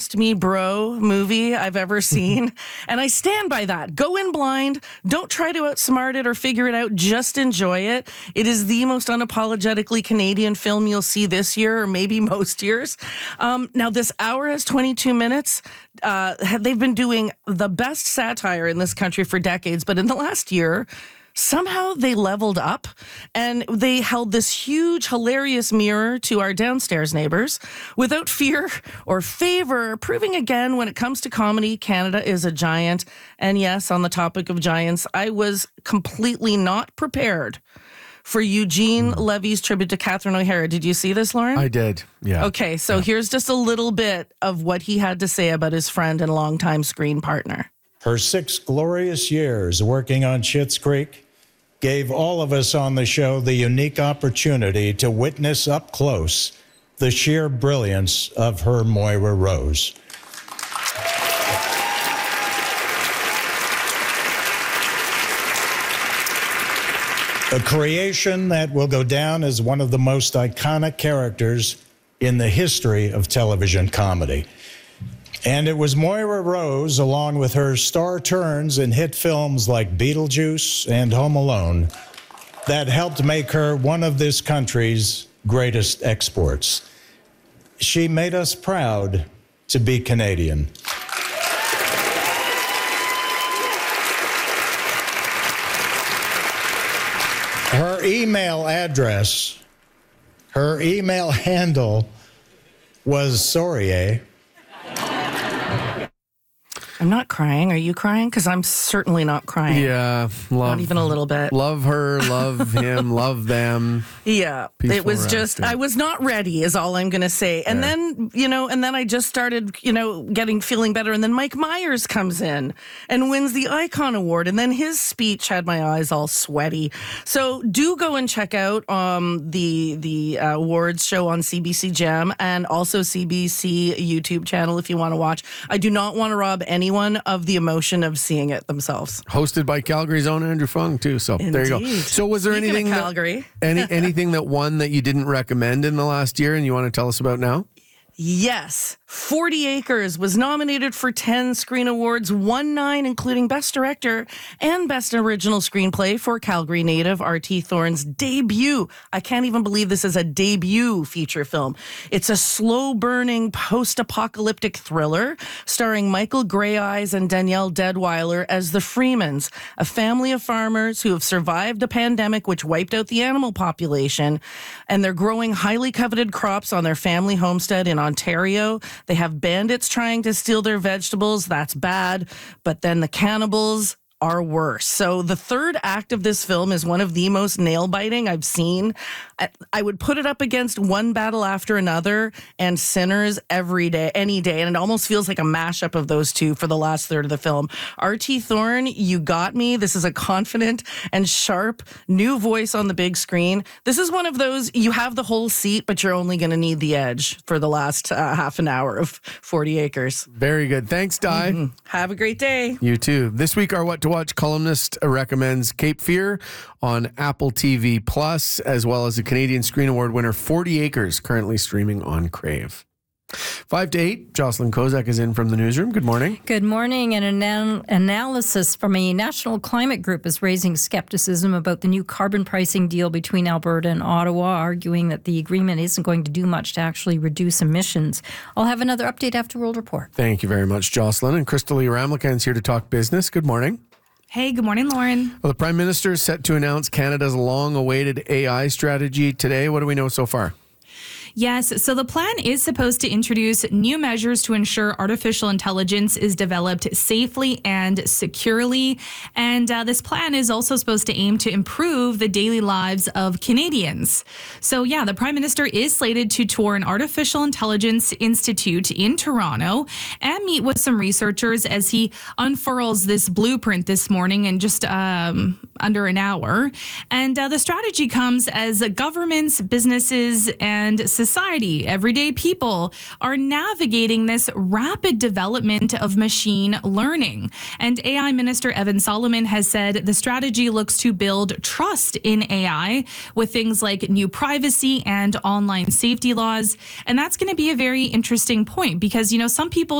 Trust Me Bro movie I've ever seen. And I stand by that. Go in blind. Don't try to outsmart it or figure it out. Just enjoy it. It is the most unapologetically Canadian film you'll see this year, or maybe most years. Now, this hour has 22 minutes. They've been doing the best satire in this country for decades, but in the last year, somehow they leveled up and they held this huge, hilarious mirror to our downstairs neighbors without fear or favor, proving again when it comes to comedy, Canada is a giant. And yes, on the topic of giants, I was completely not prepared for Eugene Levy's tribute to Catherine O'Hara. Did you see this, Lauren? I did, yeah. Okay, so here's just a little bit of what he had to say about his friend and longtime screen partner. Her 6 glorious years working on Schitt's Creek gave all of us on the show the unique opportunity to witness up close the sheer brilliance of her Moira Rose. A creation that will go down as one of the most iconic characters in the history of television comedy. And it was Moira Rose, along with her star turns in hit films like Beetlejuice and Home Alone, that helped make her one of this country's greatest exports. She made us proud to be Canadian. Her email address, her email handle was Sorie. I'm not crying. Are you crying? Because I'm certainly not crying. Yeah, not even a little bit. Love her, love him, love them. Yeah, Peaceful it was just, rest, I was not ready is all I'm going to say. And then, and then I just started, feeling better. And then Mike Myers comes in and wins the Icon Award. And then his speech had my eyes all sweaty. So do go and check out the awards show on CBC Gem and also CBC YouTube channel if you want to watch. I do not want to rob anyone of the emotion of seeing it themselves. Hosted by Calgary's own Andrew Fung, too. So Indeed. There you go. So was there Speaking anything of Calgary. anything that won that you didn't recommend in the last year and you want to tell us about now? Yes. 40 Acres was nominated for 10 Screen Awards, won 9, including Best Director and Best Original Screenplay for Calgary native R.T. Thorne's debut. I can't even believe this is a debut feature film. It's a slow-burning post-apocalyptic thriller starring Michael Greyeyes and Danielle Deadwyler as the Freemans, a family of farmers who have survived a pandemic which wiped out the animal population, and they're growing highly coveted crops on their family homestead in Ontario. They have bandits trying to steal their vegetables. That's bad. But then the cannibals are worse. So the third act of this film is one of the most nail-biting I've seen. I would put it up against One Battle After Another and Sinners every day, any day. And it almost feels like a mashup of those two for the last third of the film. R.T. Thorne, you got me. This is a confident and sharp new voice on the big screen. This is one of those, you have the whole seat, but you're only going to need the edge for the last half an hour of 40 Acres. Very good. Thanks, Di. Mm-hmm. Have a great day. You too. This week, our What to Watch columnist recommends Cape Fear on Apple TV Plus, as well as a Canadian Screen Award winner, 40 Acres, currently streaming on Crave. 5 to 8, Jocelyn Kozak is in from the newsroom. Good morning. Good morning. An analysis from a national climate group is raising skepticism about the new carbon pricing deal between Alberta and Ottawa, arguing that the agreement isn't going to do much to actually reduce emissions. I'll have another update after World Report. Thank you very much, Jocelyn. And Crystalia Ramlakan is here to talk business. Good morning. Hey, good morning, Lauren. Well, the Prime Minister is set to announce Canada's long-awaited AI strategy today. What do we know so far? Yes, so the plan is supposed to introduce new measures to ensure artificial intelligence is developed safely and securely. And this plan is also supposed to aim to improve the daily lives of Canadians. So yeah, the Prime Minister is slated to tour an artificial intelligence institute in Toronto and meet with some researchers as he unfurls this blueprint this morning in just under an hour. And the strategy comes as governments, businesses, and society, everyday people, are navigating this rapid development of machine learning. And AI Minister Evan Solomon has said the strategy looks to build trust in AI with things like new privacy and online safety laws. And that's going to be a very interesting point because, some people